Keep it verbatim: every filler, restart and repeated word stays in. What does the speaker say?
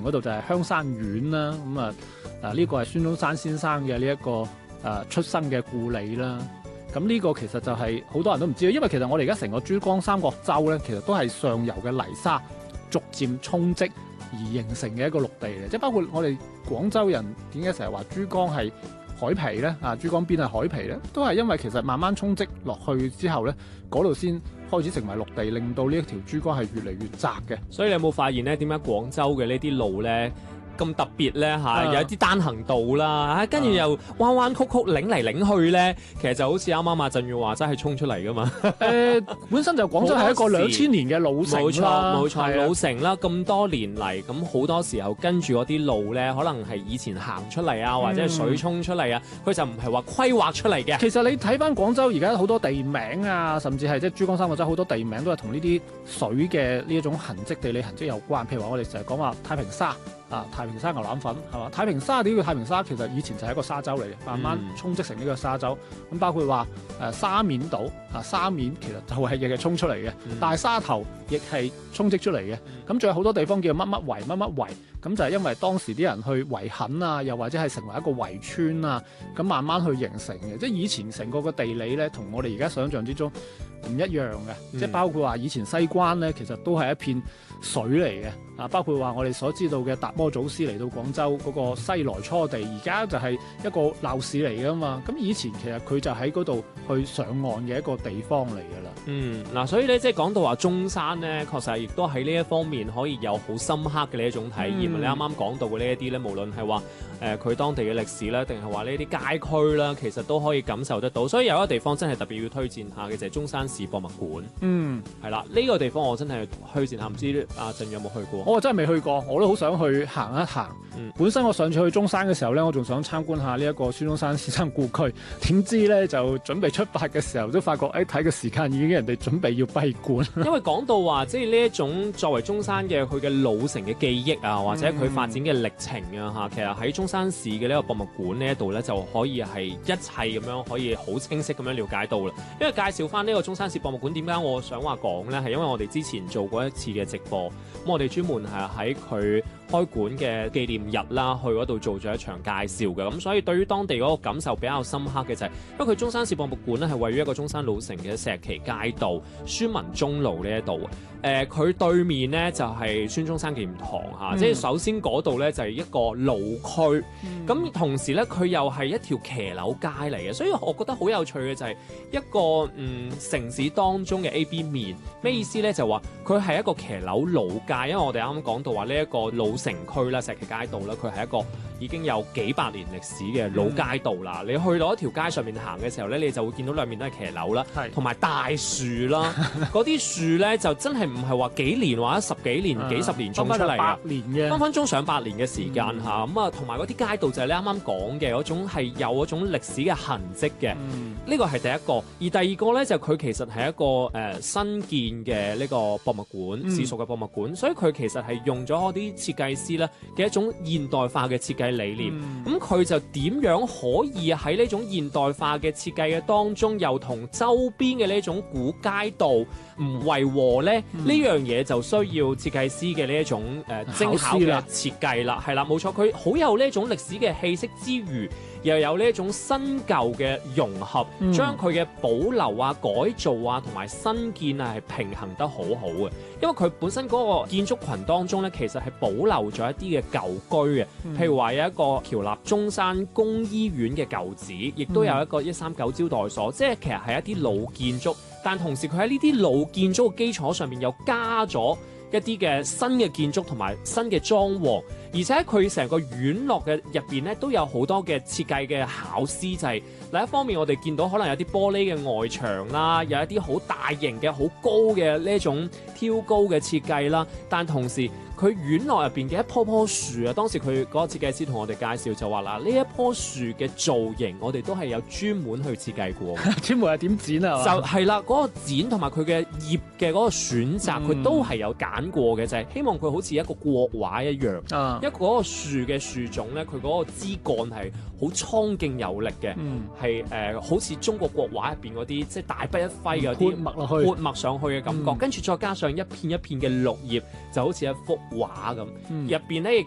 嗰度就係香山縣啦。咁啊啊呢個係孫中山先生嘅呢一個誒、啊、出生嘅故里啦。咁呢個其實就係好多人都唔知道，因為其實我哋而家成個珠江三角洲咧，其實都係上游嘅泥沙逐漸沖積而形成嘅一個陸地嘅，即係包括我哋廣州人點解成日話珠江係海皮咧？啊，珠江邊係海皮咧，都係因為其實慢慢沖積落去之後咧，嗰度先開始成為陸地，令到呢一條珠江係越嚟越窄嘅。 所以你有冇發現咧？點解廣州嘅呢啲路咧咁特別咧嚇？啊、有啲單行道啦，跟住又彎彎曲曲擰嚟擰去咧，其實就好似啱啱阿振宇話齋係衝出嚟噶嘛。 誒、呃，本身就廣州係一個兩千年嘅老城啦， 冇錯冇錯，老城啦，咁多年嚟，咁好多時候跟住嗰啲路咧，可能係以前行出嚟啊，或者係水沖出嚟啊，佢、嗯、就唔係話規劃出嚟嘅。 其實你睇翻廣州而家好多地名啊，甚至係即係珠江三角洲好多地名都係同呢啲水嘅呢一種痕跡、地理痕跡有關。譬如話我哋成日講話太平沙。啊！太平沙牛腩粉係嘛？太平沙點叫太平沙？其實以前就係一個沙洲嚟嘅，慢慢沖積成呢個沙洲。咁、嗯、包括話誒、呃、沙面島啊，沙面其實就係日日沖出嚟嘅，嗯、但係沙頭亦係沖積出嚟嘅。咁仲、嗯、有好多地方叫乜乜圍乜乜圍，咁就係因為當時啲人去圍墾啊，又或者係成為一個圍村啊，咁慢慢去形成嘅。即係以前成個個地理咧，同我哋而家想象之中唔一樣嘅。嗯、即係包括話以前西關咧，其實都係一片水嚟嘅。啊，包括話我哋所知道嘅達摩祖師嚟到廣州嗰個西來初地，而家就係一個鬧市嚟噶嘛。咁以前其實佢就喺嗰度去上岸嘅一個地方嚟噶啦。 嗯，嗱，所以咧即係講到話中山咧，確實亦都喺呢一方面可以有好深刻嘅呢一種體驗。嗯、你啱啱講到嘅呢一啲咧，無論係話誒佢當地嘅歷史咧，定係話呢啲街區啦，其實都可以感受得到。所以有一個地方真係特別要推薦下嘅就係中山市博物館。嗯，係啦，呢、呢個地方我真係推薦下，唔知阿振宇有冇去過？ 我真係未去過，我都好想去行一行。嗯、本身我上次去中山嘅時候咧，我仲想參觀下呢一個孫中山先生故居，點知咧就準備出發嘅時候都發覺，誒睇個時間已經人哋準備要閉館。因為講到話，即係呢一種作為中山嘅佢嘅老城嘅記憶啊，或者佢發展嘅歷程啊，嚇，其實喺中山市嘅呢個博物館呢一度咧，就可以係一切咁樣可以好清晰咁樣了解到啦。因為介紹翻呢個中山市博物館，點解我想話講咧？係因為我哋之前做過一次嘅直播，咁我哋專門係喺佢開館嘅紀念日啦，去嗰度做咗一場介紹嘅，咁所以對於當地嗰個感受比較深刻嘅就係、是，因為佢中山市博物館咧係位於一個中山老城嘅石旗街道孫文忠路呢一度，誒、呃、佢對面咧就係、是、孫中山紀念堂嚇，嗯、即係首先嗰度咧就係、是、一個老區，咁、嗯、同時咧佢又係一條騎樓街嚟嘅，所以我覺得好有趣嘅就係一個嗯城市當中嘅 A B 面，咩意思咧？就話佢係一個騎樓老街，因為我哋啱啱講到話呢一個老城區啦、石旗街道啦，佢係一個已經有幾百年歷史嘅老街道啦。嗯、你去到一條街上面行嘅時候咧，你就會見到兩面都係騎樓啦，同埋是大樹啦。嗰啲樹咧就真係唔係話幾年或者十幾年、啊、幾十年種出嚟嘅， 百年嘅， 分分鐘上百年嘅時間嚇。咁啊、嗯，同埋嗰啲街道就係你啱啱講嘅嗰種係有嗰種歷史嘅痕跡嘅。呢個係第一個，而第二個咧就佢其實係一個誒、呃、新建嘅呢個博物館，市屬嘅博物館，所以佢其實係用咗嗰啲設計師咧嘅一種現代化嘅設計理念。咁佢、嗯、就點樣可以喺呢種現代化嘅設計嘅當中，又同周邊嘅呢種古街道唔違和咧？呢、嗯、樣嘢就需要設計師嘅呢一種誒、呃、精巧嘅設計啦。係啦，冇錯，佢好有呢一種歷史嘅氣息之餘，又有呢一種新舊嘅融合，嗯、將佢嘅保留啊、改造啊同埋新建啊係平衡得好好嘅。因為佢本身嗰個建築群當中咧，其實係保留咗一啲嘅舊居嘅，嗯、譬如話有一個僑立中山公醫院嘅舊址，亦都有一個一三九招待所，嗯、即係其實係一啲老建築，但同時佢喺呢啲老建築嘅基礎上面又加咗一啲嘅新嘅建築同埋新嘅裝潢，而且佢成個院落嘅入邊咧都有好多嘅設計嘅巧思，就係、是、另一方面我哋見到可能有啲玻璃嘅外牆啦，有一啲好大型嘅好高嘅呢一種挑高嘅設計啦，但同時佢院落入邊嘅一棵棵樹啊，當時佢嗰個設計師同我哋介紹就話啦，呢一棵樹嘅造型我哋都係有專門去設計過， 專門係點剪啊？ 就係啦，嗰、嗰個剪同埋佢嘅葉嘅嗰個選擇，佢、嗯、都係有揀過嘅，就係、是、希望佢好似一個國畫一樣，啊、一個嗰個樹嘅樹種咧，佢嗰個枝幹係好蒼勁有力嘅，係誒、嗯呃、好似中國國畫入邊嗰啲即係大筆一揮嘅啲潑墨落去， 潑墨上去嘅感覺，跟住、嗯、再加上一片一片嘅綠葉，就好似一幅畫咁，入邊咧亦